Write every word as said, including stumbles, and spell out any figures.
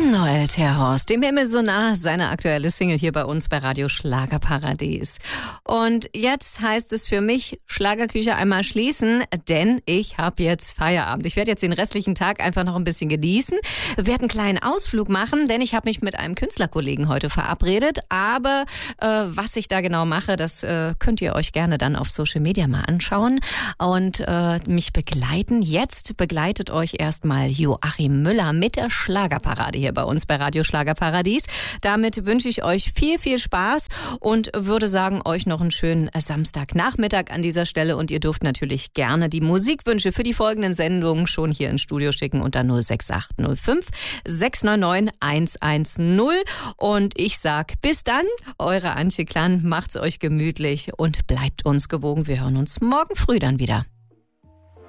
Noel Terhorst, dem Himmel so nah, seine aktuelle Single hier bei uns bei Radio Schlagerparadies. Und jetzt heißt es für mich, Schlagerküche einmal schließen, denn ich habe jetzt Feierabend. Ich werde jetzt den restlichen Tag einfach noch ein bisschen genießen, werde einen kleinen Ausflug machen, denn ich habe mich mit einem Künstlerkollegen heute verabredet. Aber äh, was ich da genau mache, das äh, könnt ihr euch gerne dann auf Social Media mal anschauen und äh, mich begleiten. Jetzt begleitet euch erstmal Joachim Müller mit der Schlagerparade hier bei uns bei Radio Schlagerparadies. Damit wünsche ich euch viel, viel Spaß und würde sagen, euch noch einen schönen Samstagnachmittag an dieser Stelle. Und ihr dürft natürlich gerne die Musikwünsche für die folgenden Sendungen schon hier ins Studio schicken unter null sechs acht null fünf sechs neun neun eins eins null. Und ich sag bis dann, eure Antje Klann, macht's euch gemütlich und bleibt uns gewogen. Wir hören uns morgen früh dann wieder.